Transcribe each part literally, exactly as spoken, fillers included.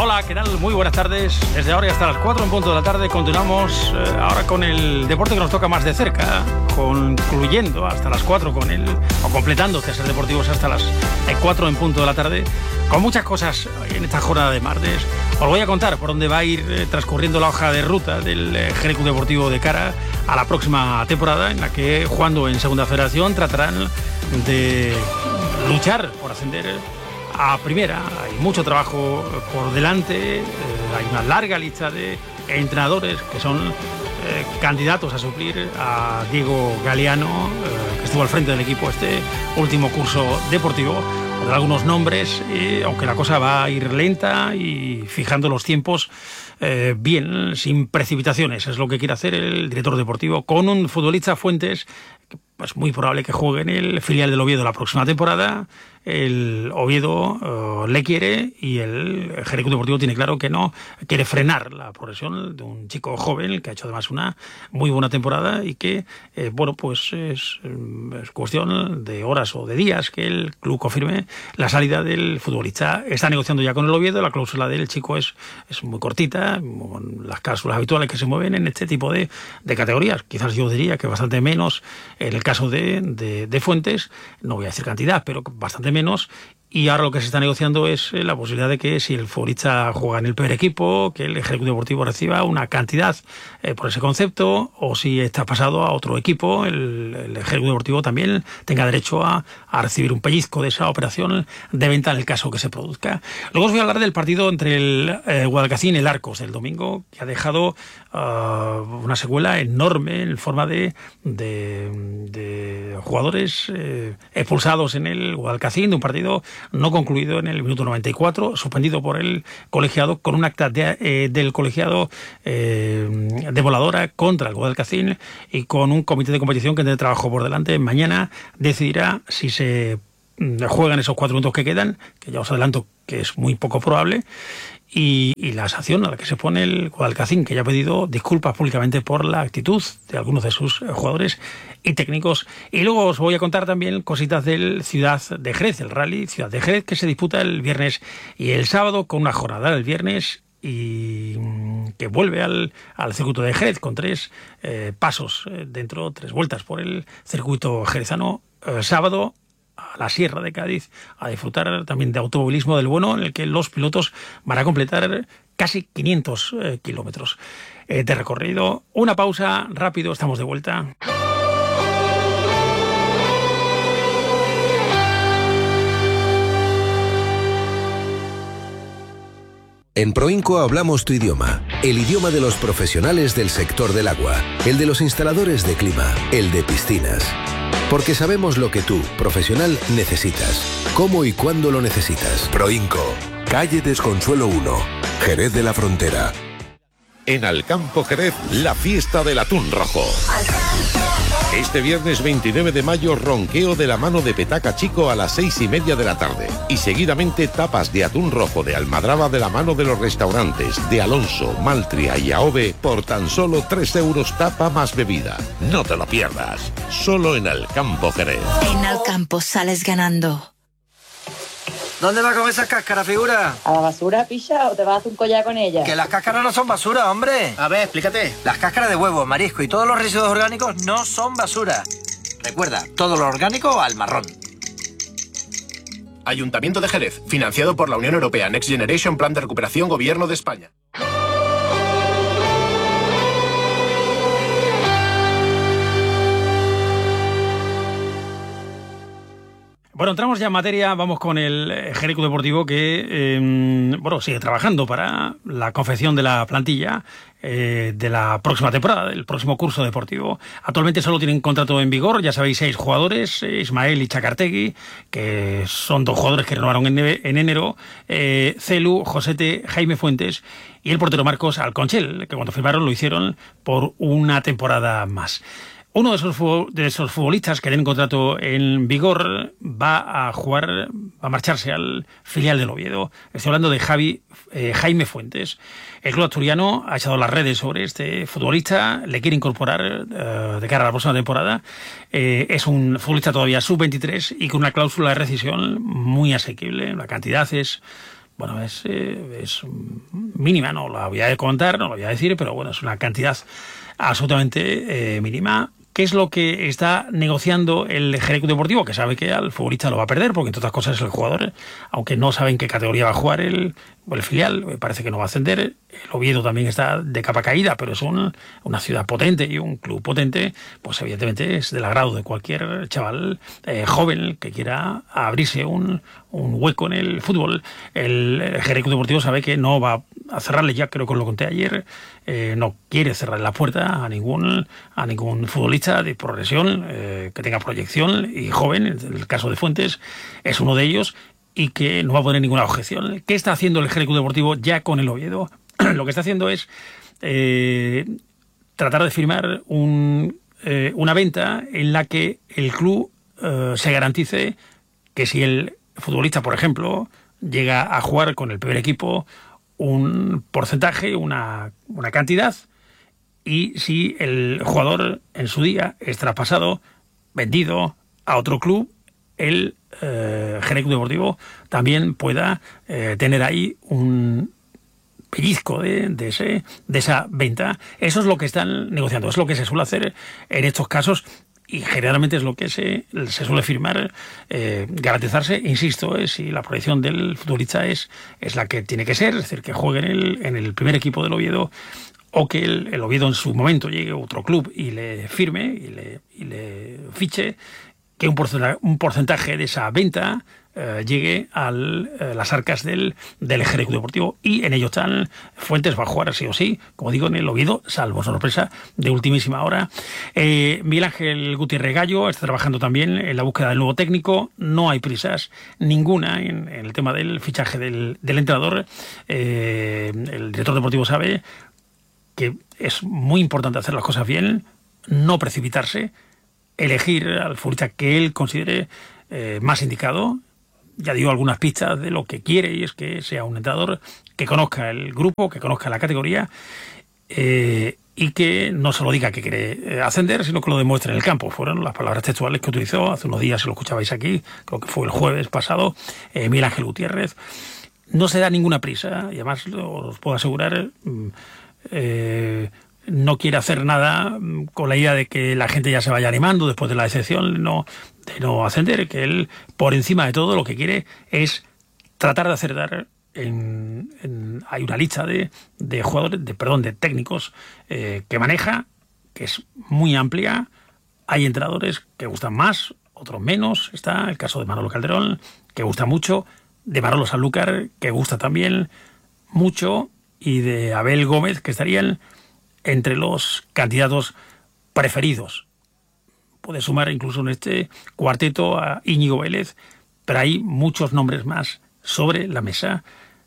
Hola, ¿qué tal? Muy buenas tardes. Desde ahora y hasta las cuatro en punto de la tarde continuamos eh, ahora con el deporte que nos toca más de cerca, concluyendo hasta las cuatro con el, o completando César Deportivos hasta las cuatro en punto de la tarde, con muchas cosas en esta jornada de martes. Os voy a contar por dónde va a ir eh, transcurriendo la hoja de ruta del eh, Jerez Club Deportivo de cara a la próxima temporada, en la que, jugando en Segunda Federación, tratarán de luchar por ascender a primera. Hay mucho trabajo por delante, eh, hay una larga lista de entrenadores que son eh, candidatos a suplir a Diego Galeano, eh, que estuvo al frente del equipo este último curso deportivo. Por algunos nombres, eh, aunque la cosa va a ir lenta y fijando los tiempos eh, bien, sin precipitaciones. Es lo que quiere hacer el director deportivo con un futbolista, Fuentes, que es pues muy probable que juegue en el filial del Oviedo la próxima temporada. El Oviedo uh, le quiere y el Jerez Club Deportivo tiene claro que no quiere frenar la progresión de un chico joven que ha hecho además una muy buena temporada y que, eh, bueno, pues es, es cuestión de horas o de días que el club confirme la salida del futbolista. Está negociando ya con el Oviedo, la cláusula del chico es, es muy cortita, con las cláusulas habituales que se mueven en este tipo de, de categorías. Quizás yo diría que bastante menos en el caso de, de, de Fuentes, no voy a decir cantidad, pero bastante menos. menos Y ahora lo que se está negociando es la posibilidad de que, si el futbolista juega en el peor equipo, que el Jerez Club Deportivo reciba una cantidad eh, por ese concepto, o si está pasado a otro equipo, el, el Jerez Club Deportivo también tenga derecho a, a recibir un pellizco de esa operación de venta en el caso que se produzca. Luego os voy a hablar del partido entre el eh, Guadalcacín y el Arcos del domingo, que ha dejado uh, una secuela enorme en forma de, de, de jugadores eh, expulsados en el Guadalcacín, de un partido no concluido en el minuto noventa y cuatro, suspendido por el colegiado con un acta de, eh, del colegiado eh, de voladora contra el Guadalcacín, y con un comité de competición que tiene trabajo por delante. Mañana decidirá si se juegan esos cuatro minutos que quedan, que ya os adelanto que es muy poco probable, y, y la sanción a la que se pone el Guadalcacín, que ya ha pedido disculpas públicamente por la actitud de algunos de sus jugadores y técnicos. Y luego os voy a contar también cositas del Ciudad de Jerez, el Rally Ciudad de Jerez, que se disputa el viernes y el sábado, con una jornada el viernes y que vuelve al, al circuito de Jerez con tres eh, pasos eh, dentro, tres vueltas por el circuito jerezano. Eh, sábado a la Sierra de Cádiz a disfrutar también de automovilismo del bueno, en el que los pilotos van a completar casi quinientos eh, kilómetros eh, de recorrido. Una pausa, rápido, estamos de vuelta. En Proinco hablamos tu idioma, el idioma de los profesionales del sector del agua, el de los instaladores de clima, el de piscinas. Porque sabemos lo que tú, profesional, necesitas, cómo y cuándo lo necesitas. Proinco, calle Desconsuelo uno, Jerez de la Frontera. En Alcampo Jerez, la fiesta del atún rojo. Este viernes veintinueve de mayo, ronqueo de la mano de Petaca Chico a las seis y media de la tarde. Y seguidamente tapas de atún rojo de Almadraba de la mano de los restaurantes de Alonso, Maltria y Aove por tan solo tres euros tapa más bebida. No te lo pierdas. Solo en Alcampo Jerez. En Alcampo sales ganando. ¿Dónde vas con esas cáscaras, figura? ¿A la basura, picha, o te vas a hacer un collar con ella? Que las cáscaras no son basura, hombre. A ver, explícate. Las cáscaras de huevo, marisco y todos los residuos orgánicos no son basura. Recuerda, todo lo orgánico al marrón. Ayuntamiento de Jerez, financiado por la Unión Europea, Next Generation, Plan de Recuperación, Gobierno de España. Bueno, entramos ya en materia, vamos con el Jerez Club Deportivo que eh, bueno, sigue trabajando para la confección de la plantilla eh, de la próxima temporada, del próximo curso deportivo. Actualmente solo tienen contrato en vigor, ya sabéis, seis jugadores, eh, Ismael y Chacartegui, que son dos jugadores que renovaron en, en enero, eh, Celu, Josete, Jaime Fuentes y el portero Marcos Alconchel, que cuando firmaron lo hicieron por una temporada más. Uno de esos, de esos futbolistas que tienen contrato en vigor va a jugar, va a marcharse al filial del Oviedo. Estoy hablando de Javi, eh, Jaime Fuentes. El club asturiano ha echado las redes sobre este futbolista, le quiere incorporar eh, de cara a la próxima temporada. Eh, es un futbolista todavía sub veintitrés y con una cláusula de rescisión muy asequible. La cantidad es bueno, es, eh, es mínima, no la voy a contar, no lo voy a decir, pero bueno, es una cantidad absolutamente eh, mínima. ¿Qué es lo que está negociando el Jerez Deportivo? Que sabe que al futbolista lo va a perder, porque entre otras cosas el jugador, aunque no saben qué categoría va a jugar el, el filial, parece que no va a ascender. El Oviedo también está de capa caída, pero es un, una ciudad potente y un club potente, pues evidentemente es del agrado de cualquier chaval eh, joven que quiera abrirse un, un hueco en el fútbol. El, el Jerez Deportivo sabe que no va a cerrarle, ya creo que os lo conté ayer, eh, no quiere cerrar la puerta a ningún, a ningún futbolista de progresión, eh, que tenga proyección y joven. En el caso de Fuentes es uno de ellos, y que no va a poner ninguna objeción. ¿Qué está haciendo el Jerez Deportivo ya con el Oviedo? Lo que está haciendo es eh, tratar de firmar un, eh, una venta en la que el club eh, se garantice que si el futbolista, por ejemplo, llega a jugar con el primer equipo, un porcentaje, una, una cantidad, y si el jugador en su día es traspasado, vendido a otro club, el eh, Jerez Deportivo también pueda eh, tener ahí un pellizco de, de, ese, de esa venta. Eso es lo que están negociando, es lo que se suele hacer en estos casos, y generalmente es lo que se, se suele firmar, eh, garantizarse, insisto, eh, si la proyección del futbolista es, es la que tiene que ser, es decir, que juegue en el, en el primer equipo del Oviedo, o que el, el Oviedo en su momento llegue a otro club y le firme y le, y le fiche, que un porcentaje, un porcentaje de esa venta eh, llegue a eh, las arcas del, del Jerez Deportivo, y en ello están. Fuentes va a jugar sí o sí, como digo, en el Oviedo, salvo sorpresa de ultimísima hora. Eh, Miguel Ángel Gutiérrez Gallo está trabajando también en la búsqueda del nuevo técnico. No hay prisas ninguna en, en el tema del fichaje del, del entrenador. Eh, el director deportivo sabe que es muy importante hacer las cosas bien, no precipitarse, elegir al futbolista que él considere eh, más indicado. Ya digo algunas pistas de lo que quiere, y es que sea un entrenador que conozca el grupo, que conozca la categoría, eh, y que no solo diga que quiere ascender, sino que lo demuestre en el campo. Fueron las palabras textuales que utilizó hace unos días, si lo escuchabais aquí, creo que fue el jueves pasado, eh, Miguel Ángel Gutiérrez. No se da ninguna prisa, y además os puedo asegurar, eh, no quiere hacer nada con la idea de que la gente ya se vaya animando después de la decepción no, de no ascender, que él, por encima de todo, lo que quiere es tratar de acertar. En, en, hay una lista de, de jugadores, de, perdón, de técnicos eh, que maneja, que es muy amplia. Hay entrenadores que gustan más, otros menos. Está el caso de Manolo Calderón, que gusta mucho, de Manolo Sanlúcar, que gusta también mucho, y de Abel Gómez, que estarían entre los candidatos preferidos. Puede sumar incluso en este cuarteto a Íñigo Vélez, pero hay muchos nombres más sobre la mesa.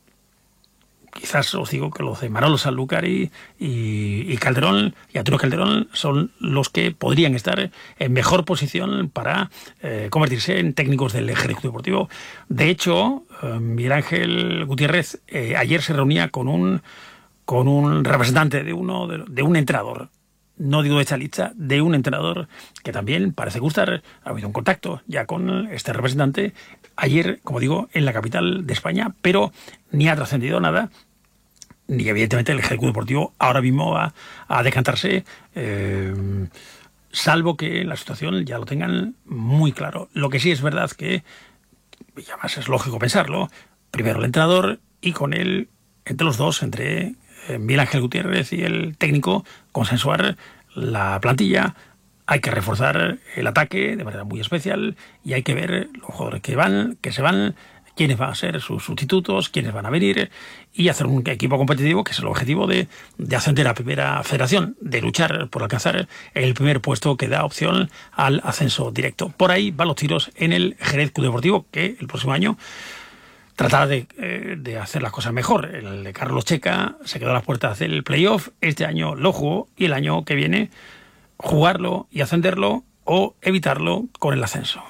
Quizás os digo que los de Manolo Sanlúcar y, y, y Calderón, y Arturo Calderón, son los que podrían estar en mejor posición para eh, convertirse en técnicos del Jerez Deportivo. De hecho, eh, Miguel Ángel Gutiérrez eh, ayer se reunía con un con un representante de uno de, de un entrenador, no digo de esta lista, de un entrenador que también parece gustar. Ha habido un contacto ya con este representante ayer, como digo, en la capital de España, pero ni ha trascendido nada, ni evidentemente el Jerez Deportivo ahora mismo va a decantarse, eh, salvo que la situación ya lo tengan muy claro. Lo que sí es verdad que, y además es lógico pensarlo, primero el entrenador, y con él, entre los dos, entre Miguel Ángel Gutiérrez y el técnico, consensuar la plantilla. Hay que reforzar el ataque de manera muy especial, y hay que ver los jugadores que van, que se van, quiénes van a ser sus sustitutos, quiénes van a venir, y hacer un equipo competitivo, que es el objetivo de, de ascender a Primera Federación, de luchar por alcanzar el primer puesto que da opción al ascenso directo. Por ahí van los tiros en el Jerez Deportivo, que el próximo año tratar de, eh, de hacer las cosas mejor. El de Carlos Checa se quedó a las puertas del playoff, este año lo jugó, y el año que viene jugarlo y ascenderlo, o evitarlo con el ascenso.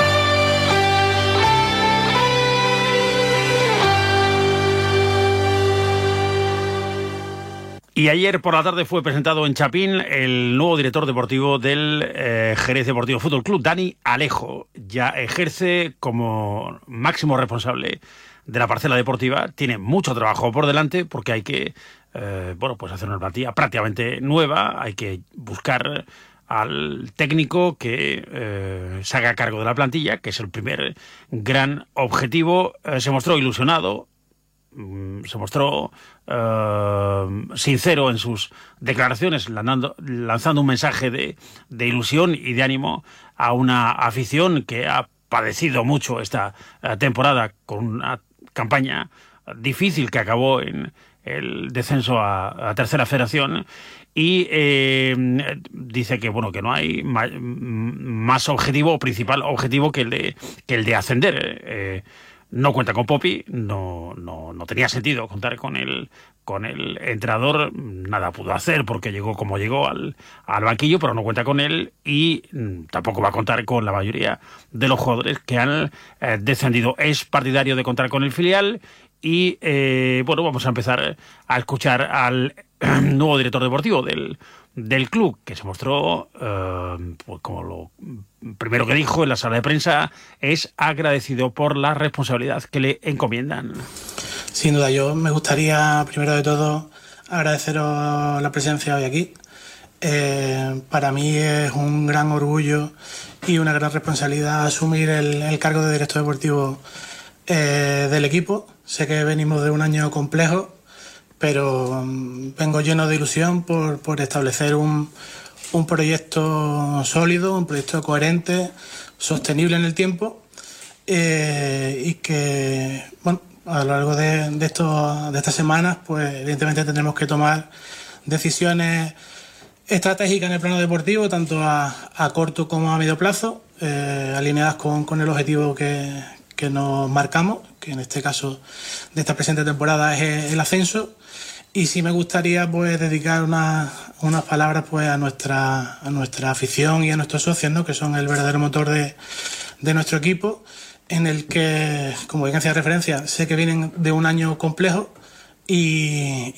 Y ayer por la tarde fue presentado en Chapín el nuevo director deportivo del eh, Jerez Deportivo Fútbol Club, Dani Alejo. Ya ejerce como máximo responsable de la parcela deportiva, tiene mucho trabajo por delante porque hay que eh, bueno, pues hacer una plantilla prácticamente nueva, hay que buscar al técnico que eh, se haga cargo de la plantilla, que es el primer gran objetivo. Eh, se mostró ilusionado, mm, se mostró eh, sincero en sus declaraciones, lanzando, lanzando un mensaje de, de ilusión y de ánimo a una afición que ha padecido mucho esta eh, temporada con una campaña difícil que acabó en el descenso a, a tercera federación, y eh, dice que bueno que no hay ma, más objetivo o principal objetivo que el de que el de ascender. Eh, no cuenta con Popi, no, no, no tenía sentido contar con el con el entrenador, nada pudo hacer porque llegó como llegó al, al banquillo, pero no cuenta con él, y mm, tampoco va a contar con la mayoría de los jugadores que han eh, descendido. Es partidario de contar con el filial. Y eh, bueno, vamos a empezar a escuchar al nuevo director deportivo del, del club, que se mostró, eh, pues como lo primero que dijo en la sala de prensa, es agradecido por la responsabilidad que le encomiendan. Sin duda, yo me gustaría, primero de todo, agradeceros la presencia hoy aquí. Eh, para mí es un gran orgullo y una gran responsabilidad asumir el, el cargo de director deportivo eh, del equipo. Sé que venimos de un año complejo, pero um, vengo lleno de ilusión por, por establecer un, un proyecto sólido, un proyecto coherente, sostenible en el tiempo, eh, y que, bueno, a lo largo de, de, estos, de estas semanas, pues evidentemente tendremos que tomar decisiones estratégicas en el plano deportivo, tanto a, a corto como a medio plazo, eh, alineadas con, con el objetivo que, que nos marcamos, que en este caso de esta presente temporada es el ascenso. Y sí me gustaría pues dedicar unas, unas palabras pues a nuestra, a nuestra afición y a nuestros socios, ¿no?, que son el verdadero motor de, de nuestro equipo, en el que, como bien hacía referencia, sé que vienen de un año complejo y